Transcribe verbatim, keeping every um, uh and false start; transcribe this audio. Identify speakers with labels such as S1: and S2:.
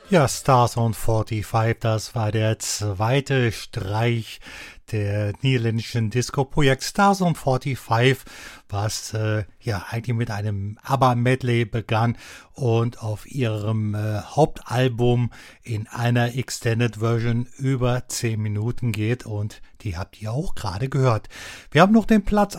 S1: Ja, Starzone fünfundvierzig, das war der zweite Streich der niederländischen Disco-Projekt Starzone fünfundvierzig, was äh, ja eigentlich mit einem ABBA-Medley begann und auf ihrem äh, Hauptalbum in einer Extended Version über zehn Minuten geht, und die habt ihr auch gerade gehört. Wir haben noch den Platz